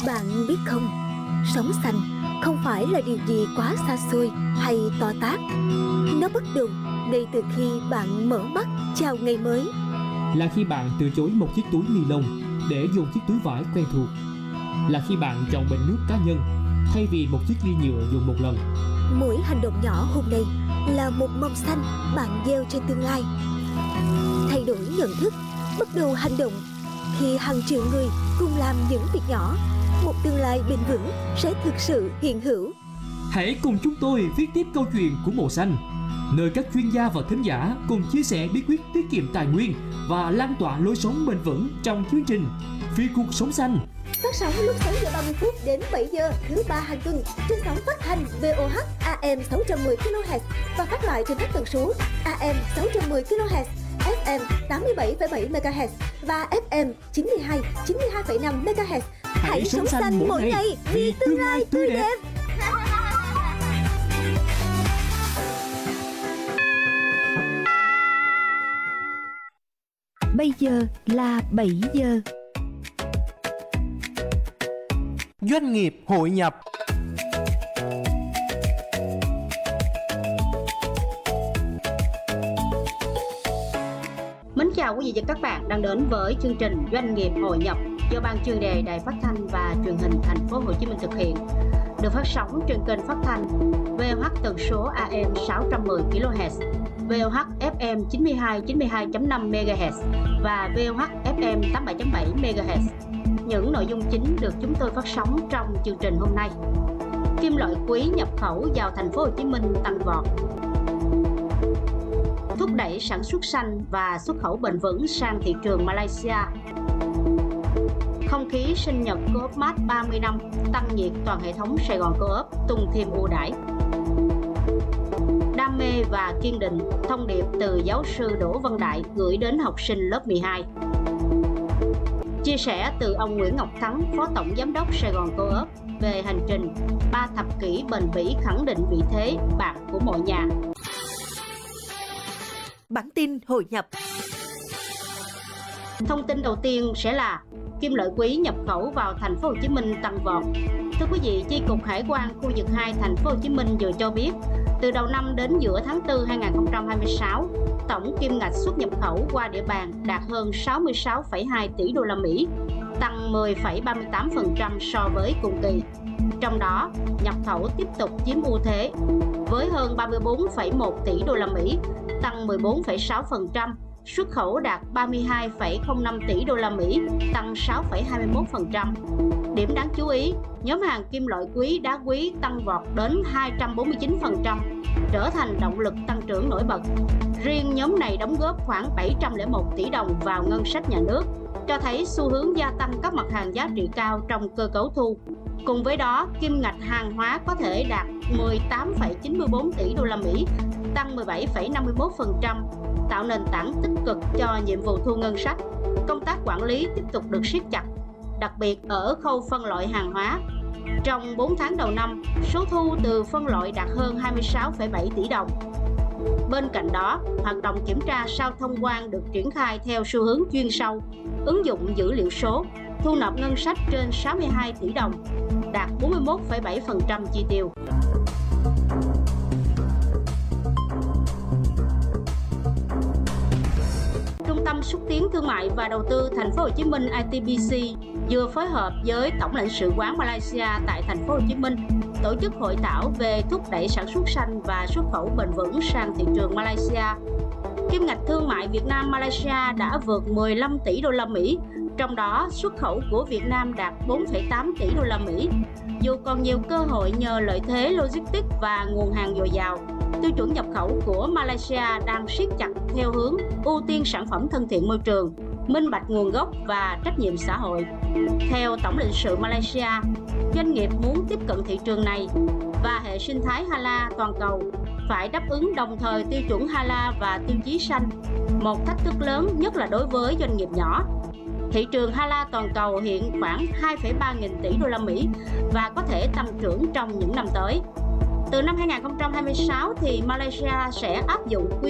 Bạn biết không, sống xanh không phải là điều gì quá xa xôi hay to tát. Nó bắt đầu ngay từ khi bạn mở mắt chào ngày mới. Là khi bạn từ chối một chiếc túi ni lông để dùng chiếc túi vải quen thuộc. Là khi bạn chọn bình nước cá nhân thay vì một chiếc ly nhựa dùng một lần. Mỗi hành động nhỏ hôm nay là một mầm xanh bạn gieo cho tương lai. Thay đổi nhận thức, bắt đầu hành động. Khi hàng triệu người cùng làm những việc nhỏ, một tương lai bền vững sẽ thực sự hiện hữu. Hãy cùng chúng tôi viết tiếp câu chuyện của màu xanh, nơi các chuyên gia và thính giả cùng chia sẻ bí quyết tiết kiệm tài nguyên và lan tỏa lối sống bền vững trong chương trình Vì cuộc sống xanh. Phát sóng lúc 6 giờ 30 phút đến 7 giờ thứ ba hàng tuần trên sóng phát thanh VOH AM 610 kHz và phát lại trên các tần số AM 610 kHz, FM 87,7 MHz và FM 92,5 MHz. Hãy sống xanh mỗi ngày vì tương lai tươi đẹp. Bây giờ là 7 giờ. Doanh nghiệp hội nhập. Mến chào quý vị và các bạn đang đến với chương trình Doanh nghiệp hội nhập do Ban chuyên đề Đài Phát thanh và Truyền hình Thành phố Hồ Chí Minh thực hiện, được phát sóng trên kênh phát thanh VOH tần số AM 610 kHz, VOH FM 92,5 MHz và VOH FM 87,7 MHz. Những nội dung chính được chúng tôi phát sóng trong chương trình hôm nay. Kim loại quý nhập khẩu vào Thành phố Hồ Chí Minh tăng vọt. Thúc đẩy sản xuất xanh và xuất khẩu bền vững sang thị trường Malaysia. Không khí sinh nhật Co-op Mart 30 năm, tăng nhiệt toàn hệ thống Sài Gòn Co-op, tung thêm ưu đãi. Đam mê và kiên định, thông điệp từ giáo sư Đỗ Văn Đại gửi đến học sinh lớp 12. Chia sẻ từ ông Nguyễn Ngọc Thắng, Phó Tổng Giám đốc Sài Gòn Co-op về hành trình 3 thập kỷ bền bỉ khẳng định vị thế bạn của mọi nhà. Bản tin hội nhập. Thông tin đầu tiên sẽ là kim loại quý nhập khẩu vào Thành phố Hồ Chí Minh tăng vọt. Thưa quý vị, Chi cục Hải quan khu vực 2 Thành phố Hồ Chí Minh vừa cho biết, từ đầu năm đến giữa tháng 4 2026, tổng kim ngạch xuất nhập khẩu qua địa bàn đạt hơn 66,2 tỷ đô la Mỹ, tăng 10,38% so với cùng kỳ. Trong đó, nhập khẩu tiếp tục chiếm ưu thế với hơn 34,1 tỷ đô la Mỹ, tăng 14,6%, xuất khẩu đạt 32,05 tỷ đô la Mỹ, tăng 6,21%. Điểm đáng chú ý, nhóm hàng kim loại quý đá quý tăng vọt đến 249%, trở thành động lực tăng trưởng nổi bật. Riêng nhóm này đóng góp khoảng 701 tỷ đồng vào ngân sách nhà nước, cho thấy xu hướng gia tăng các mặt hàng giá trị cao trong cơ cấu thu. Cùng với đó, kim ngạch hàng hóa có thể đạt 18,94 tỷ đô la Mỹ, tăng 17,51%, tạo nền tảng tích cực cho nhiệm vụ thu ngân sách. Công tác quản lý tiếp tục được siết chặt, đặc biệt ở khâu phân loại hàng hóa. Trong 4 tháng đầu năm, số thu từ phân loại đạt hơn 26,7 tỷ đồng. Bên cạnh đó, hoạt động kiểm tra sau thông quan được triển khai theo xu hướng chuyên sâu, ứng dụng dữ liệu số, thu nộp ngân sách trên 62 tỷ đồng, đạt 41,7% chi tiêu. Trung tâm xúc tiến thương mại và đầu tư Thành phố Hồ Chí Minh ITBC vừa phối hợp với Tổng lãnh sự quán Malaysia tại Thành phố Hồ Chí Minh tổ chức hội thảo về thúc đẩy sản xuất xanh và xuất khẩu bền vững sang thị trường Malaysia. Kim ngạch thương mại Việt Nam Malaysia đã vượt 15 tỷ đô la Mỹ, trong đó xuất khẩu của Việt Nam đạt 4,8 tỷ đô la Mỹ. Dù còn nhiều cơ hội nhờ lợi thế logistics và nguồn hàng dồi dào, tiêu chuẩn nhập khẩu của Malaysia đang siết chặt theo hướng ưu tiên sản phẩm thân thiện môi trường, minh bạch nguồn gốc và trách nhiệm xã hội. Theo Tổng lãnh sự Malaysia, doanh nghiệp muốn tiếp cận thị trường này và hệ sinh thái Hala toàn cầu phải đáp ứng đồng thời tiêu chuẩn Hala và tiêu chí xanh, một thách thức lớn nhất là đối với doanh nghiệp nhỏ. Thị trường Hala toàn cầu hiện khoảng 2,3 nghìn tỷ đô la Mỹ và có thể tăng trưởng trong những năm tới. Từ năm 2026 thì Malaysia sẽ áp dụng